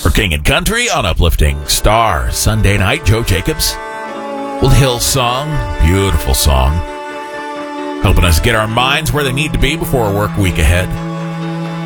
For King and Country on Uplifting Star Sunday night, Joe Jacobs with Hillsong. Beautiful song. Helping us get our minds where they need to be before a work week ahead.